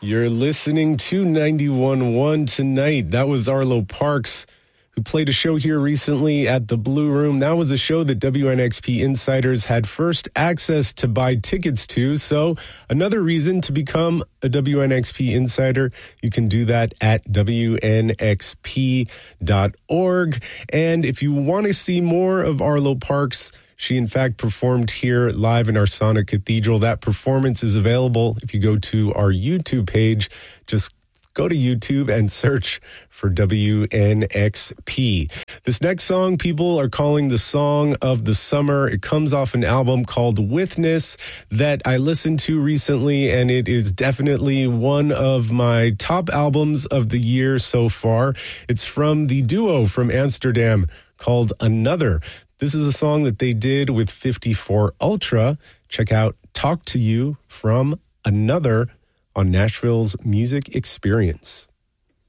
You're listening to 91.1 tonight. That was Arlo Parks, who played a show here recently at the Blue Room. That was a show that WNXP insiders had first access to buy tickets to. So another reason to become a WNXP insider, you can do that at WNXP.org. And if you want to see more of Arlo Parks, she, in fact, performed here live in our Sonic Cathedral. That performance is available if you go to our YouTube page. Just go to YouTube and search for WNXP. This next song, people are calling the song of the summer. It comes off an album called Witness that I listened to recently, and it is definitely one of my top albums of the year so far. It's from the duo from Amsterdam called Another. This is a song that they did with 54 Ultra. Check out Talk to You from Another on Nashville's Music Experience.